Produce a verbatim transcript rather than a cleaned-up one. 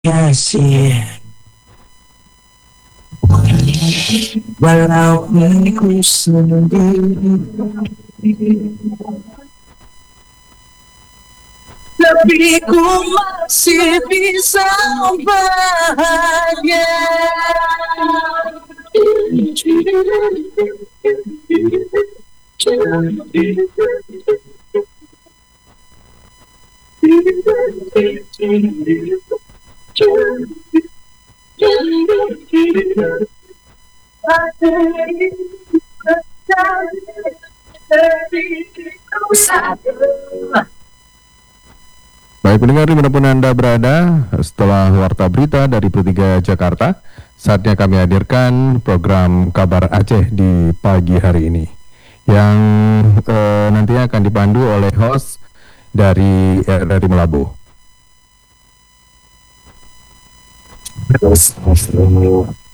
kasih walaupun ku sendiri, tapi ku masih bisa bahagia. Baik pendengar dimanapun Anda berada, setelah warta berita dari P tiga Jakarta, saatnya kami hadirkan program Kabar Aceh di pagi hari ini, yang eh, nantinya akan dipandu oleh host dari R R I Melabu.